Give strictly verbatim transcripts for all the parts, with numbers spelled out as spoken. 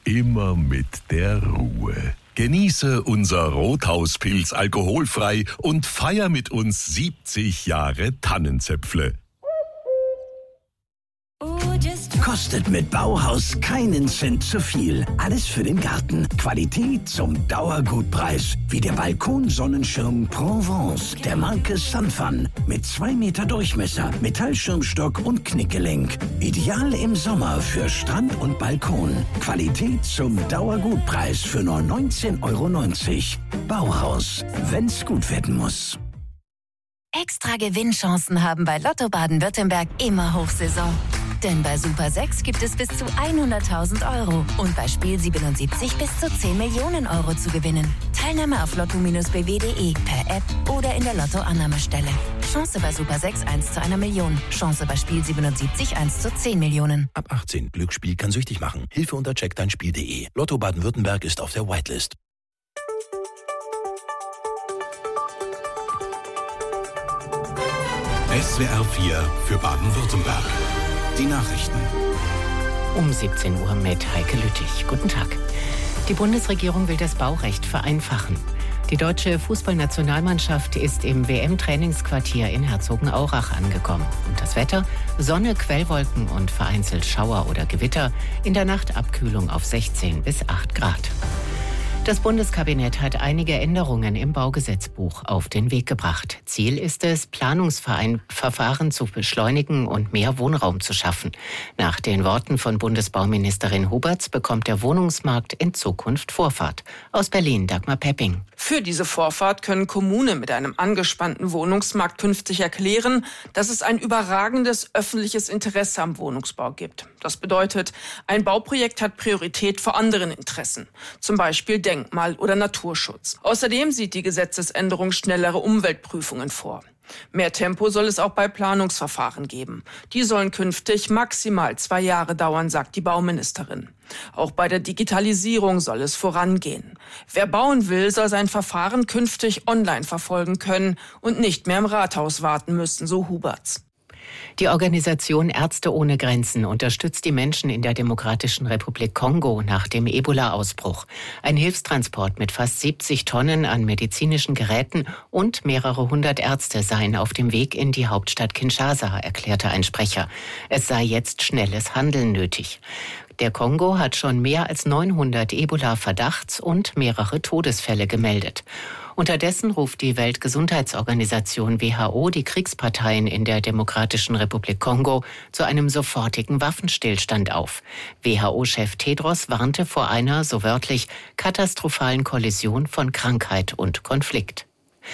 immer mit der Ruhe. Genieße unser Rothauspilz alkoholfrei und feier mit uns siebzig Jahre Tannenzäpfle. Kostet mit Bauhaus keinen Cent zu viel. Alles für den Garten. Qualität zum Dauergutpreis. Wie der Balkonsonnenschirm Provence der Marke Sunfun. Mit zwei Meter Durchmesser, Metallschirmstock und Knickgelenk. Ideal im Sommer für Strand und Balkon. Qualität zum Dauergutpreis für nur neunzehn Euro neunzig. Bauhaus, wenn's gut werden muss. Extra Gewinnchancen haben bei Lotto Baden-Württemberg immer Hochsaison. Denn bei Super sechs gibt es bis zu hunderttausend Euro und bei Spiel siebenundsiebzig bis zu zehn Millionen Euro zu gewinnen. Teilnahme auf lotto Bindestrich b w punkt d e, per App oder in der Lotto-Annahmestelle. Chance bei Super sechs eins zu einer Million. Chance bei Spiel siebenundsiebzig eins zu zehn Millionen. Ab achtzehn. Glücksspiel kann süchtig machen. Hilfe unter check dein spiel punkt d e. Lotto Baden-Württemberg ist auf der Whitelist. S W R vier für Baden-Württemberg. Die Nachrichten. Um siebzehn Uhr mit Heike Lüttich. Guten Tag. Die Bundesregierung will das Baurecht vereinfachen. Die deutsche Fußballnationalmannschaft ist im W M-Trainingsquartier in Herzogenaurach angekommen. Und das Wetter? Sonne, Quellwolken und vereinzelt Schauer oder Gewitter. In der Nacht Abkühlung auf sechzehn bis acht Grad. Das Bundeskabinett hat einige Änderungen im Baugesetzbuch auf den Weg gebracht. Ziel ist es, Planungsverfahren zu beschleunigen und mehr Wohnraum zu schaffen. Nach den Worten von Bundesbauministerin Huberts bekommt der Wohnungsmarkt in Zukunft Vorfahrt. Aus Berlin, Dagmar Pepping. Für diese Vorfahrt können Kommunen mit einem angespannten Wohnungsmarkt künftig erklären, dass es ein überragendes öffentliches Interesse am Wohnungsbau gibt. Das bedeutet, ein Bauprojekt hat Priorität vor anderen Interessen, zum Beispiel Denkmal- oder Naturschutz. Außerdem sieht die Gesetzesänderung schnellere Umweltprüfungen vor. Mehr Tempo soll es auch bei Planungsverfahren geben. Die sollen künftig maximal zwei Jahre dauern, sagt die Bauministerin. Auch bei der Digitalisierung soll es vorangehen. Wer bauen will, soll sein Verfahren künftig online verfolgen können und nicht mehr im Rathaus warten müssen, so Huberts. Die Organisation Ärzte ohne Grenzen unterstützt die Menschen in der Demokratischen Republik Kongo nach dem Ebola-Ausbruch. Ein Hilfstransport mit fast siebzig Tonnen an medizinischen Geräten und mehrere hundert Ärzte seien auf dem Weg in die Hauptstadt Kinshasa, erklärte ein Sprecher. Es sei jetzt schnelles Handeln nötig. Der Kongo hat schon mehr als neunhundert Ebola-Verdachts- und mehrere Todesfälle gemeldet. Unterdessen ruft die Weltgesundheitsorganisation W H O die Kriegsparteien in der Demokratischen Republik Kongo zu einem sofortigen Waffenstillstand auf. W H O-Chef Tedros warnte vor einer, so wörtlich, katastrophalen Kollision von Krankheit und Konflikt.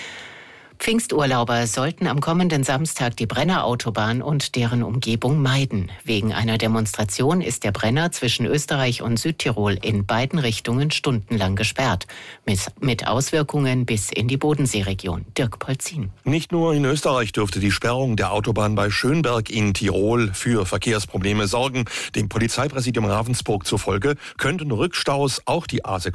Pfingsturlauber sollten am kommenden Samstag die Brennerautobahn und deren Umgebung meiden. Wegen einer Demonstration ist der Brenner zwischen Österreich und Südtirol in beiden Richtungen stundenlang gesperrt. Mit Auswirkungen bis in die Bodenseeregion. Dirk Polzin. Nicht nur in Österreich dürfte die Sperrung der Autobahn bei Schönberg in Tirol für Verkehrsprobleme sorgen. Dem Polizeipräsidium Ravensburg zufolge könnten Rückstaus auch die A